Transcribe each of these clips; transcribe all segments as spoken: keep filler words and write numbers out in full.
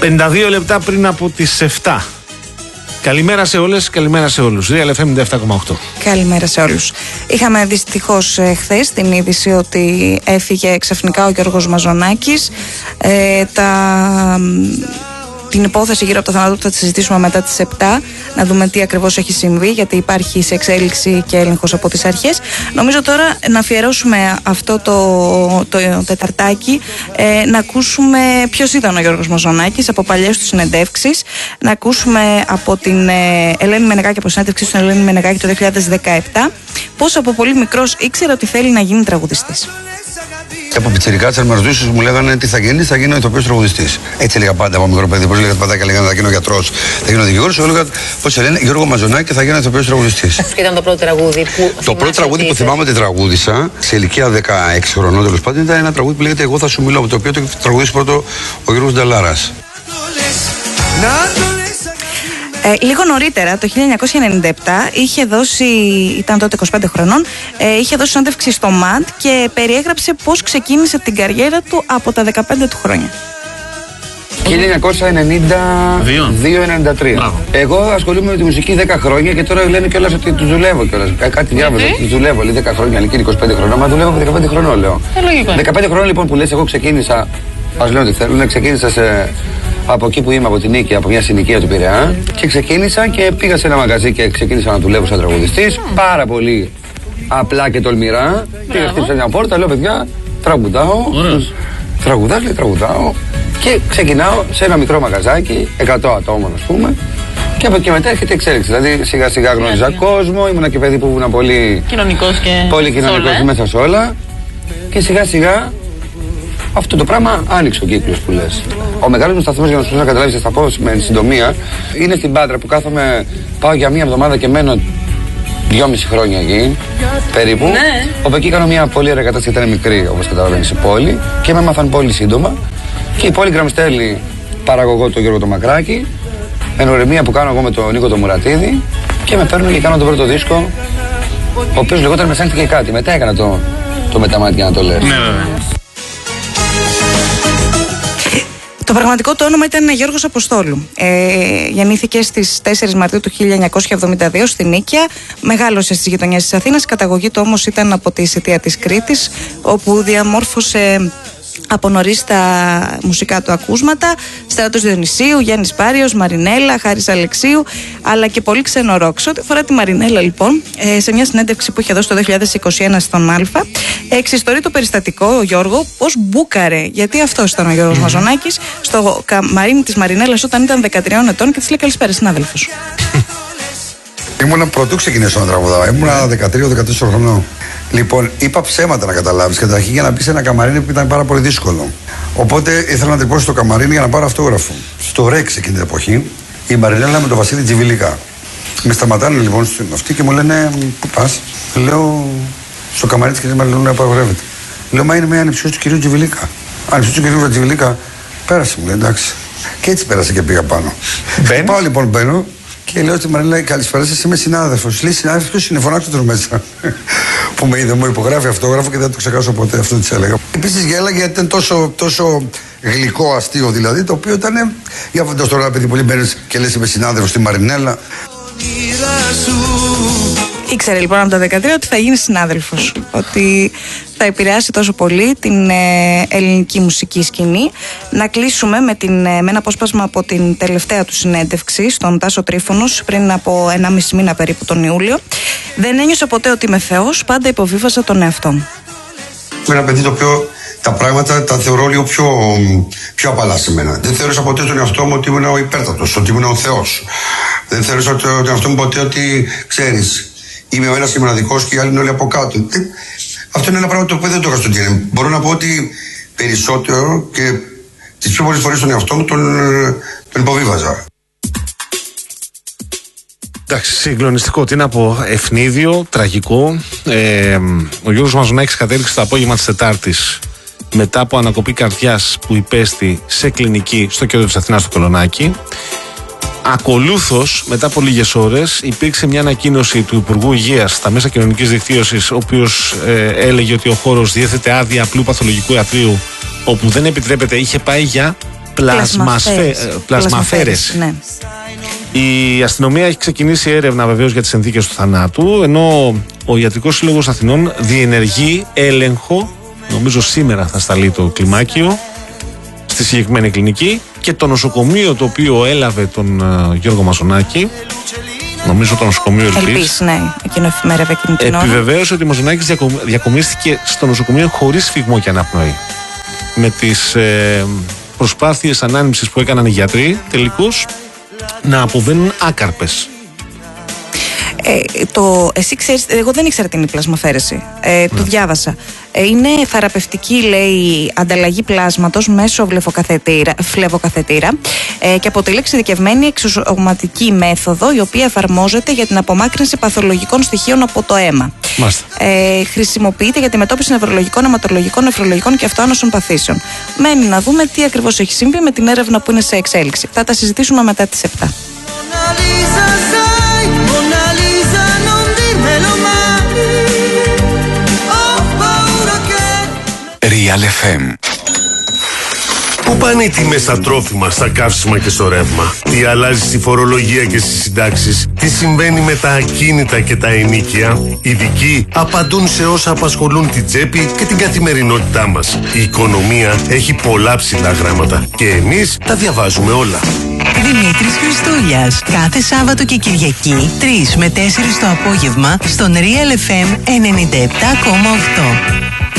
πενήντα δύο λεπτά πριν από τις επτά. Καλημέρα σε όλες, καλημέρα σε όλους. Real εφ εμ ενενήντα επτά κόμμα οκτώ. Καλημέρα σε όλους. Είχαμε δυστυχώς ε, χθες την είδηση ότι έφυγε ξαφνικά ο Γιώργος Μαζονάκης. Ε, τα... Την υπόθεση γύρω από το θάνατο θα τη συζητήσουμε μετά τις επτά, να δούμε τι ακριβώς έχει συμβεί, γιατί υπάρχει σε εξέλιξη και έλεγχος από τις αρχές. Νομίζω τώρα να αφιερώσουμε αυτό το, το, το τεταρτάκι, ε, να ακούσουμε ποιος ήταν ο Γιώργος Μαζονάκης από παλιές του συνεντεύξεις, να ακούσουμε από την ε, Ελένη Μενεγάκη, από συνέντευξη στην Ελένη Μενεγάκη το δύο χιλιάδες δεκαεπτά, πώς από πολύ μικρός ήξερε ότι θέλει να γίνει τραγουδιστής. Από πιτσιρικάτσα με ρωτήσεις, μου λέγανε τι θα γίνει, θα γίνω ηθοποιός τραγουδιστής. Έτσι έλεγα πάντα από μικρό παιδί. Πώς λέγανε τα παιδάκια, λέγανε θα γίνω γιατρός, θα γίνω δικηγόρος. Εγώ έλεγα πώς λένε Γιώργο Μαζονάκη και θα γίνω ηθοποιός τραγουδιστής. Ποιο ήταν το πρώτο τραγούδι που. Το πρώτο τραγούδι που θυμάμαι ότι τραγούδισα σε ηλικία δεκαέξι χρονών τέλος πάντων ήταν ένα τραγούδι που λέγεται Εγώ θα σου μιλώ, το οποίο το τραγουδίσει πρώτο ο Γιώργος Νταλάρας. Ε, λίγο νωρίτερα, το χίλια εννιακόσια ενενήντα επτά, είχε δώσει, ήταν τότε είκοσι πέντε χρονών, ε, είχε δώσει συνέντευξη στο ΜΑΝΤ και περιέγραψε πώς ξεκίνησε την καριέρα του από τα δεκαπέντε του χρόνια. χίλια εννιακόσια ενενήντα δύο ενενήντα τρία. Εγώ ασχολούμαι με τη μουσική δέκα χρόνια και τώρα λένε κιόλας ότι του δουλεύω κιόλας. Κάτι διάβαζα ότι του δουλεύω. Λέει δέκα χρόνια, λέει είκοσι πέντε χρονών. Μα δουλεύω από δεκαπέντε χρονών, λέω. Ε, δεκαπέντε χρονών λοιπόν που λες, εγώ ξεκίνησα. Ας λέω ότι θέλουν, ξεκίνησα σε, από εκεί που είμαι, από την Νίκη, από μια συνοικία του Πειραιά. Και ξεκίνησα και πήγα σε ένα μαγαζί και ξεκίνησα να δουλεύω σαν τραγουδιστής. Mm. Πάρα πολύ απλά και τολμηρά. Πήγα, χτύπησα μια πόρτα, λέω παιδιά, τραγουδάω. Τραγουδάς, λέει τραγουδάω. Και ξεκινάω σε ένα μικρό μαγαζάκι, εκατό ατόμων ας πούμε. Και από εκεί μετά έρχεται η εξέλιξη. Δηλαδή σιγά σιγά γνώριζα κόσμο, ήμουνα και παιδί που ήμουν πολύ κοινωνικός και πολύ κοινωνικός μέσα σε όλα. Και σιγά σιγά αυτό το πράγμα άνοιξε ο κύκλος που λες. Ο μεγάλος μου σταθμός, για να σου να καταλάβεις, θα πω με συντομία, είναι στην Πάτρα που κάθομαι, πάω για μία εβδομάδα και μένω δυόμιση χρόνια εκεί, περίπου. Ναι. Όπου εκεί κάνω μια πολύ ωραία κατάσταση, ήταν μικρή όπως καταλαβαίνεις η πόλη και με έμαθαν πολύ σύντομα. Και η πόλη γραμμιστέλει παραγωγό τον Γιώργο το Μακράκη, ενορεμία που κάνω εγώ με τον Νίκο το Μουρατίδη και με παίρνουν και κάνω τον πρώτο δίσκο, ο οποίος λεγόταν Μεσάνυχτη και κάτι. Μετά έκανα το, το μεταμάτι για να το λες. Ναι, ναι. Το πραγματικό του όνομα ήταν Γιώργος Αποστόλου. Ε, γεννήθηκε στις τέσσερις Μαρτίου του χίλια εννιακόσια εβδομήντα δύο στην Νίκαια. Μεγάλωσε στις γειτονιές της Αθήνας. Καταγωγή του όμως ήταν από τη Σιτία της Κρήτης, όπου διαμόρφωσε από νωρίς τα μουσικά του ακούσματα. Στράτος Διονυσίου, Γιάννης Πάριος, Μαρινέλα, Χάρης Αλεξίου, αλλά και πολύ ξένο ροκ. Ό,τι αφορά τη Μαρινέλα, λοιπόν, σε μια συνέντευξη που είχε δώσει το δύο χιλιάδες είκοσι ένα στον Άλφα, εξιστορεί το περιστατικό ο Γιώργο πώς μπούκαρε, γιατί αυτός ήταν ο Γιώργος Μαζονάκης, στο καμαρίνι της Μαρινέλας όταν ήταν δεκατριών ετών και της λέει καλησπέρα, συνάδελφος. Ήμουνα πρωτού ξεκινήσω να τραγουδάω. Ήμουνα δεκατρία δεκατέσσερα χρονών. Λοιπόν, είπα ψέματα να καταλάβεις καταρχήν για να μπει σε ένα καμαρίνι που ήταν πάρα πολύ δύσκολο. Οπότε ήθελα να τρυπώσω στο καμαρίνι για να πάρω αυτόγραφο. Στο Ρεξ εκείνη την εποχή, η Μαρινέλα με τον Βασίλη Τζιβιλίκα. Με σταματάνε λοιπόν στην αυτή και μου λένε πού πας. Λέω στο καμαρίνι της κυρίας Μαρινέλα απαγορεύεται. Λέω μα είναι μια ανιψιός του κυρίου Τζιβιλίκα. Ανιψιός του κυρίου Τζιβιλίκα. Πέρασε, μου λέει εντάξει. Και έτσι πέρασε και πήγα πάνω. Πάω λοιπόν μπαίνω. Και λέω στη Μαρινέλα, καλησπέρα σας, είμαι συνάδελφος. Λέει συνάδελφος, ποιος είναι, φωνάξτε τον μέσα. Που με είδε, μου υπογράφει αυτόγραφο και δεν το ξεχάσω ποτέ, αυτό της έλεγα. Επίσης γέλαγε γιατί ήταν τόσο, τόσο γλυκό αστείο δηλαδή, το οποίο ήταν. Για φαντάζομαι τώρα, παιδί πολύ μπαίνεις και λες είμαι συνάδελφος στη Μαρινέλα. Ήξερε λοιπόν από τα δεκατρία ότι θα γίνει συνάδελφος, ότι θα επηρεάσει τόσο πολύ την ε, ελληνική μουσική σκηνή. Να κλείσουμε με, την, με ένα απόσπασμα από την τελευταία του συνέντευξη στον Τάσο Τρίφωνος πριν από ένα μισή μήνα περίπου τον Ιούλιο. Δεν ένιωσα ποτέ ότι είμαι Θεός, πάντα υποβίβαζα τον εαυτό μου. Με ένα παιδί το οποίο τα πράγματα τα θεωρώ λίγο πιο, πιο απαλά σε μένα. Δεν θεώρησα ποτέ τον εαυτό μου ότι ήμουν ο υπέρτατος, ότι ήμουν ο Θεός. Δεν θεώρησα τον εαυτό μου ποτέ ότι ξέρεις. Είμαι ο ένας και μοναδικός και οι άλλοι είναι όλοι από κάτω. Αυτό είναι ένα πράγμα το οποίο δεν το είχα στο τζι. Μπορώ να πω ότι περισσότερο και τις πιο πολλές φορές τον εαυτό μου τον, τον υποβίβαζα. Εντάξει, συγκλονιστικό. Τι να πω, ευνίδιο, τραγικό. Ε, ο Γιώργος Μαζονάκης κατέληξε το απόγευμα της Τετάρτης μετά από ανακοπή καρδιάς που υπέστη σε κλινική στο κέντρο της Αθηνάς, στο Κολονάκι. Ακολούθως, μετά από λίγες ώρες, υπήρξε μια ανακοίνωση του Υπουργού Υγείας στα μέσα κοινωνικής δικτύωσης, ο οποίος ε, έλεγε ότι ο χώρος διέθετε άδεια απλού παθολογικού ιατρείου, όπου δεν επιτρέπεται, είχε πάει για πλασμαφέρες. Ναι. Η αστυνομία έχει ξεκινήσει έρευνα βεβαίως για τις συνθήκες του θανάτου, ενώ ο Ιατρικός Σύλλογος Αθηνών διενεργεί έλεγχο, νομίζω σήμερα θα σταλεί το κλιμάκιο, στη συγκεκριμένη κλινική, και το νοσοκομείο το οποίο έλαβε τον uh, Γιώργο Μαζονάκη, νομίζω το νοσοκομείο Ελπής, Ελπής, ναι, εκείνο εφημέρευε εκείνη την ώρα, επιβεβαίωσε ότι ο Μαζονάκης διακο, διακομίστηκε στο νοσοκομείο χωρίς φυγμό και αναπνοή. Με τις ε, προσπάθειες ανάνυψης που έκαναν οι γιατροί, τελικώς να αποβαίνουν άκαρπες. Ε, το, εσύ ξέρεις, εγώ δεν ήξερα την πλασμαφέρεση. Ε, ναι. Το διάβασα. Ε, είναι θεραπευτική, λέει, ανταλλαγή πλάσματος μέσω φλεβοκαθετήρα ε, και αποτελεί εξειδικευμένη εξωσωματική μέθοδο, η οποία εφαρμόζεται για την απομάκρυνση παθολογικών στοιχείων από το αίμα. Ε, χρησιμοποιείται για τη μετώπιση νευρολογικών, αιματολογικών, νεφρολογικών και αυτοάνωσων παθήσεων. Μένει να δούμε τι ακριβώς έχει συμβεί με την έρευνα που είναι σε εξέλιξη. Θα τα συζητήσουμε μετά τις επτά. Real εφ εμ. Πού πάνε οι τιμές στα τρόφιμα, στα καύσιμα και στο ρεύμα? Τι αλλάζει στη φορολογία και στις συντάξεις? Τι συμβαίνει με τα ακίνητα και τα ενοίκια? Οι ειδικοί απαντούν σε όσα απασχολούν την τσέπη και την καθημερινότητά μας. Η οικονομία έχει πολλά ψηλά γράμματα και εμείς τα διαβάζουμε όλα. Δημήτρης Χριστούλιας. Κάθε Σάββατο και Κυριακή, τρεις με τέσσερις το απόγευμα, στον Real εφ εμ ενενήντα επτά κόμμα οκτώ.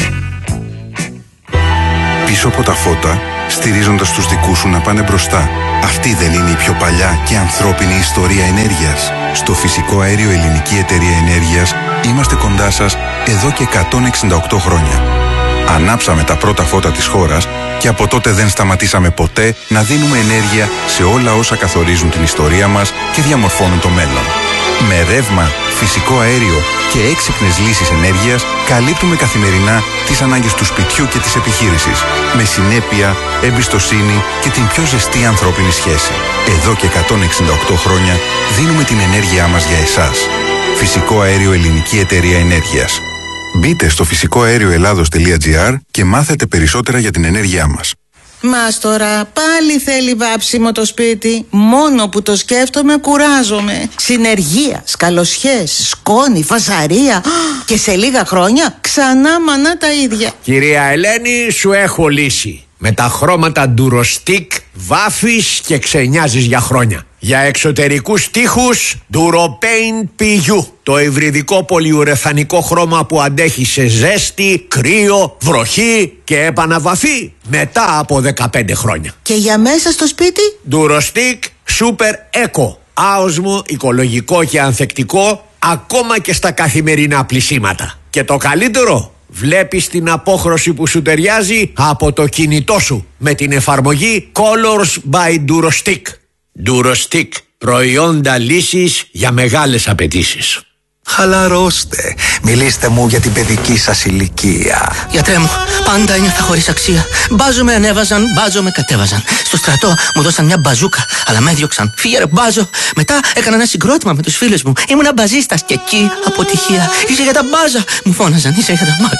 Πίσω από τα φώτα, στηρίζοντας τους δικούς σου να πάνε μπροστά. Αυτή δεν είναι η πιο παλιά και ανθρώπινη ιστορία ενέργειας? Στο Φυσικό Αέριο Ελληνική Εταιρεία Ενέργειας είμαστε κοντά σας εδώ και εκατόν εξήντα οκτώ χρόνια. Ανάψαμε τα πρώτα φώτα της χώρας και από τότε δεν σταματήσαμε ποτέ να δίνουμε ενέργεια σε όλα όσα καθορίζουν την ιστορία μας και διαμορφώνουν το μέλλον. Με ρεύμα, φυσικό αέριο και έξυπνες λύσεις ενέργειας καλύπτουμε καθημερινά τις ανάγκες του σπιτιού και της επιχείρησης, με συνέπεια, εμπιστοσύνη και την πιο ζεστή ανθρώπινη σχέση. Εδώ και εκατόν εξήντα οκτώ χρόνια δίνουμε την ενέργειά μας για εσάς. Φυσικό Αέριο Ελληνική Εταιρεία Ενέργειας. Μπείτε στο φυσικό αέριο ελλάδος τελεία τζι άρ και μάθετε περισσότερα για την ενέργειά μας. Μας τώρα πάλι θέλει βάψιμο το σπίτι. Μόνο που το σκέφτομαι κουράζομαι. Συνεργεία, σκαλοσιές, σκόνη, φασαρία. Και σε λίγα χρόνια ξανά μανά τα ίδια. Κυρία Ελένη, σου έχω λύση. Με τα χρώματα Durostic βάφεις και ξενιάζεις για χρόνια. Για εξωτερικούς τοίχους Duropaint πι γιου. Το υβριδικό πολυουρεθανικό χρώμα που αντέχει σε ζέστη, κρύο, βροχή και επαναβαφή μετά από δεκαπέντε χρόνια. Και για μέσα στο σπίτι Durostic Super Eco. Άοσμο, οικολογικό και ανθεκτικό ακόμα και στα καθημερινά πλυσίματα. Και το καλύτερο, βλέπεις την απόχρωση που σου ταιριάζει από το κινητό σου με την εφαρμογή Colors by Durostic. Durostic, προϊόντα λύσης για μεγάλες απαιτήσεις. Χαλαρώστε. Μιλήστε μου για την παιδική σας ηλικία. Γιατρέ μου, πάντα ένιωθα χωρίς αξία. Μπάζο με ανέβαζαν, μπάζο με κατέβαζαν. Στο στρατό μου δώσαν μια μπαζούκα, αλλά με έδιωξαν. Φύγε ρε μπάζο. Μετά έκανα ένα συγκρότημα με τους φίλους μου. Ήμουνα μπαζίστας και εκεί αποτυχία. Είσαι για τα μπάζα. Μου φώναζαν, είσαι για τα μάτια.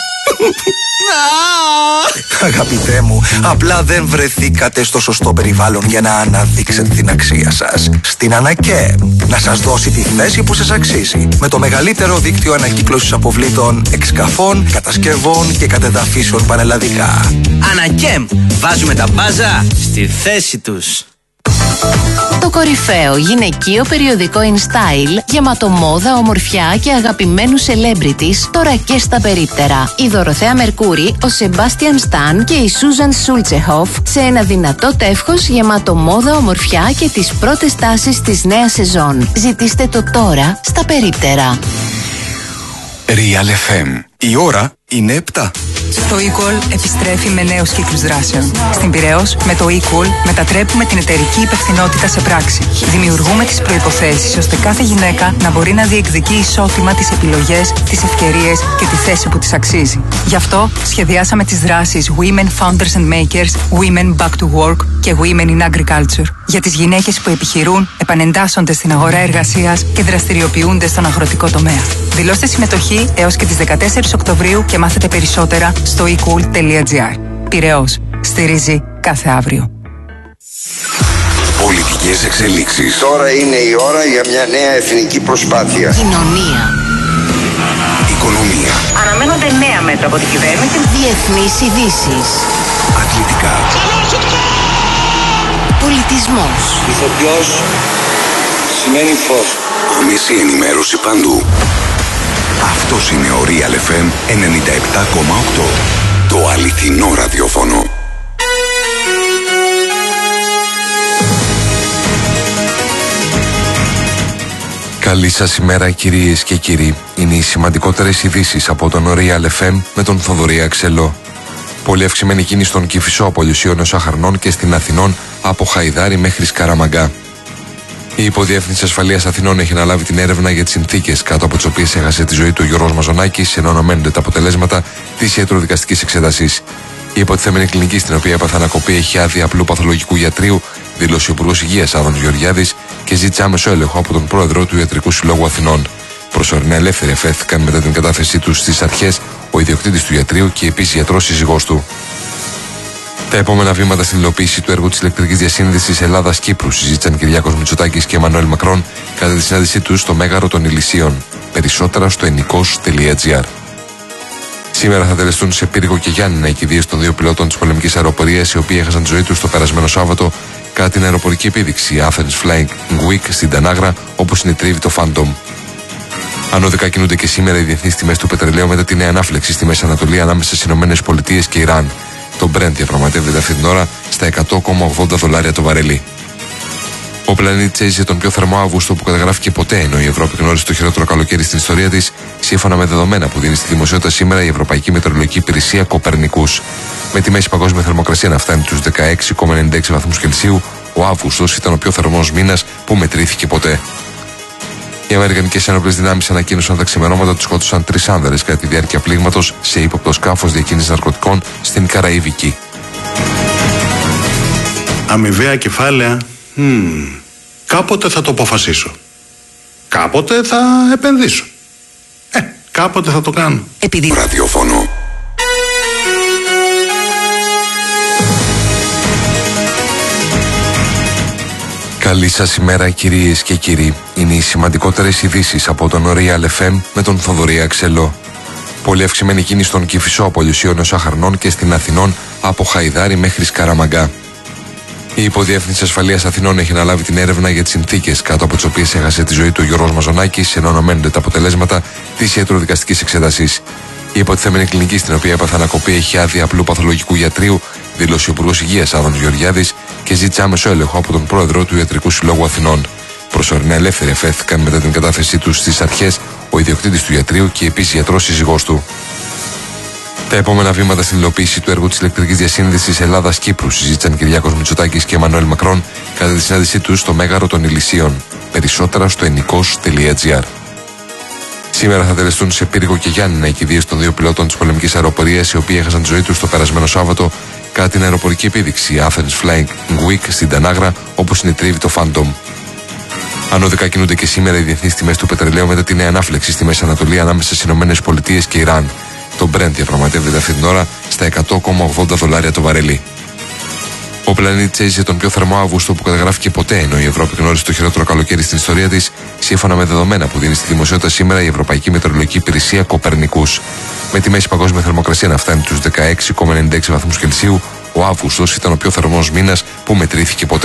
Αγαπητέ μου, απλά δεν βρεθήκατε στο σωστό περιβάλλον για να αναδείξετε την αξία σας. Στην ΑΝΑΚΕΜ να σας δώσει τη θέση που σας αξίζει. Με το μεγαλύτερο δίκτυο ανακύκλωσης αποβλήτων, εξκαφών, κατασκευών και κατεδαφίσεων πανελλαδικά. ΑΝΑΚΕΜ, βάζουμε τα μπάζα στη θέση τους. Το κορυφαίο γυναικείο περιοδικό InStyle, γεμάτο μόδα, ομορφιά και αγαπημένους celebrities, τώρα και στα περίπτερα. Η Δωροθέα Μερκούρη, ο Σεμπάστιαν Σταν και η Σούζαν Σούλτσεχοφ σε ένα δυνατό τεύχος γεμάτο μόδα, ομορφιά και τις πρώτες τάσεις της νέας σεζόν. Ζητήστε το τώρα στα περίπτερα. Real εφ εμ. Η ώρα είναι επτά. Το eCall επιστρέφει με νέους κύκλους δράσεων. Στην Πειραιώς, με το eCall μετατρέπουμε την εταιρική υπευθυνότητα σε πράξη. Δημιουργούμε τις προϋποθέσεις ώστε κάθε γυναίκα να μπορεί να διεκδικεί ισότιμα τις επιλογές, τις ευκαιρίες και τη θέση που της αξίζει. Γι' αυτό σχεδιάσαμε τις δράσεις Women Founders and Makers, Women Back to Work και Women in Agriculture. Για τις γυναίκες που επιχειρούν, επανεντάσσονται στην αγορά εργασίας και δραστηριοποιούνται στον αγροτικό τομέα. Δηλώστε συμμετοχή έως και τις δεκατέσσερις Οκτωβρίου και μάθετε περισσότερα στο e cool τελεία τζι άρ. Πειραιώς. Στηρίζει κάθε αύριο. Πολιτικές εξελίξεις. Τώρα είναι η ώρα για μια νέα εθνική προσπάθεια. Κοινωνία. Οικονομία. Αναμένονται νέα μέτρα από την κυβέρνηση. Διεθνείς ειδήσεις. Αθλητικά. Πολιτισμός. Ηθοποιός σημαίνει φως. Άμεση ενημέρωση παντού. Αυτός είναι ο Real εφ εμ ενενήντα επτά κόμμα οκτώ. Το αληθινό ραδιόφωνο. Καλή σας ημέρα κυρίες και κύριοι. Είναι οι σημαντικότερες ειδήσεις από τον Real εφ εμ με τον Θοδωρή Αξελό. Πολύ αυξημένη κίνηση στον Κηφισό από Λιωσίων έως Αχαρνών και στην Αθηνών από Χαϊδάρι μέχρι Σκαραμαγκά. Η Υποδιεύθυνση Ασφαλείας Αθηνών έχει αναλάβει την έρευνα για τις συνθήκες κάτω από τις οποίες έχασε τη ζωή του ο Γιώργος Μαζονάκης, ενώ αναμένονται τα αποτελέσματα της ιατροδικαστικής εξέτασης. Η υποτιθέμενη κλινική στην οποία έπαθε ανακοπή έχει άδεια απλού παθολογικού ιατρίου, δήλωσε ο Υπουργός Υγείας Άδωνης Γεωργιάδης και ζήτησε άμεσο έλεγχο από τον πρόεδρο του Ιατρικού Συλλόγου Αθηνών. Προσωρινά ελεύθεροι αφέθηκαν μετά την κατάθεσή τους στις αρχές ο ιδιοκτήτης του ιατρείου και επίσης γιατρός σύζυγός του. Τα επόμενα βήματα στην υλοποίηση του έργου της ηλεκτρικής διασύνδεσης Ελλάδα-Κύπρου συζήτησαν Κυριάκος Μητσοτάκης και Εμμανουέλ Μακρόν κατά τη συνάντησή τους στο Μέγαρο των Ηλυσίων. Περισσότερα στο ενικός τελεία τζι άρ. Σήμερα θα τελεστούν σε Πύργο και Γιάννηνα οι κηδείες των δύο πιλότων της πολεμικής αεροπορίας, οι οποίοι έχασαν τη ζωή τους το περασμένο Σάββατο κατά την αεροπορική επίδειξη Athens Flying Week στην Τανάγρα, όπου συνετρίβει το Phantom. Ανώδικα κινούνται και σήμερα οι διεθνείς τιμές του πετρελαίου μετά τη νέα ανάφλεξη στη Μέση Ανατολή ανάμεσα στις ΗΠΑ και Ιράν. Το Brent διαπραγματεύεται αυτή την ώρα στα εκατό κόμμα ογδόντα δολάρια το βαρέλι. Ο πλανήτης έζησε τον πιο θερμό Αύγουστο που καταγράφηκε ποτέ, ενώ η Ευρώπη γνώρισε το χειρότερο καλοκαίρι στην ιστορία της, σύμφωνα με δεδομένα που δίνει στη δημοσιότητα σήμερα η Ευρωπαϊκή Μετεωρολογική Υπηρεσία Κοπερνικούς. Με τη μέση παγκόσμια θερμοκρασία να φτάνει τους δεκαέξι κόμμα ενενήντα έξι βαθμούς Κελσίου, ο Αύγουστος ήταν ο πιο θερμός μήνας που μετρήθηκε ποτέ. Οι Αμερικανικές Ένοπλες Δυνάμεις ανακοίνωσαν τα ξημερώματα ότι σκότωσαν τρεις άνδρες κατά τη διάρκεια πλήγματος σε ύποπτο σκάφος διακίνησης ναρκωτικών στην Καραΐβικη. Αμοιβαία κεφάλαια. Hmm. Κάποτε θα το αποφασίσω. Κάποτε θα επενδύσω. Ε, κάποτε θα το κάνω. Επειδή... Ραδιόφωνο. Καλή σας ημέρα κυρίες και κύριοι. Είναι οι σημαντικότερες ειδήσεις από τον Real εφ εμ με τον Θοδωρή Αξελό. Πολύ αυξημένη κίνηση στον Κηφισό από Λιωσίων έως Αχαρνών και στην Αθηνών από Χαϊδάρι μέχρι Σκαραμαγκά. Η Υποδιεύθυνση Ασφαλείας Αθηνών έχει αναλάβει την έρευνα για τις συνθήκες κάτω από τις οποίες έχασε τη ζωή του ο Γιώργος Μαζονάκης, ενώ αναμένονται τα αποτελέσματα της ιατροδικαστικής εξέτασης. Η υποτιθέμενη κλινική στην οποία έπαθε ανακοπή έχει άδεια απλού παθολογικού ιατρίου, δήλωσε ο Υπουργός Υγείας Άδωνης Γεωργιάδης και ζήτησε άμεσο έλεγχο από τον πρόεδρο του Ιατρικού Συλλόγου Αθηνών. Προσωρινά ελεύθεροι αφέθηκαν μετά την κατάθεσή τους στις αρχές ο ιδιοκτήτης του ιατρείου και επίσης γιατρός σύζυγός του. Τα επόμενα βήματα στην υλοποίηση του έργου της ηλεκτρικής διασύνδεσης Ελλάδα-Κύπρου συζήτησαν Κυριάκος Μητσοτάκης και Εμμανουέλ Μακρόν κατά τη συνάντησή τους στο Μέγαρο των Ηλυσίων. Περισσότερα στο ενικός τελεία τζι άρ. Σήμερα θα τελεστούν σε Πύργο και Γιάννηνα οι κηδείες των δύο πιλότων της πολεμικής αεροπορίας, οι οποίοι έχασαν τη ζωή τους το περασμένο Σάββατο κατά την αεροπορική επίδειξη Athens Flying Week στην Τανάγρα, όπου συνετρίβει το Phantom. Ανώδικα κινούνται και σήμερα οι διεθνείς τιμές του πετρελαίου μετά τη νέα ανάφλεξη στη Μέση Ανατολή ανάμεσα στις ΗΠΑ και Ιράν. Το Brent διαπραγματεύεται αυτή την ώρα στα εκατό κόμμα ογδόντα δολάρια το βαρέλι. Ο πλανήτης έζησε τον πιο θερμό Αύγουστο που καταγράφηκε ποτέ, ενώ η Ευρώπη γνώρισε το χειρότερο καλοκαίρι στην ιστορία της, σύμφωνα με δεδομένα που δίνει στη δημοσιότητα σήμερα η Ευρωπαϊκή Μετεωρολογική Υπηρεσία Κοπερνικούς. Με τη μέση παγκόσμια θερμοκρασία να φτάνει τους δεκαέξι κόμμα ενενήντα έξι βαθμούς Κελσίου, ο Αύγουστος ήταν ο πιο θερμός μήνας που μετρήθηκε ποτέ.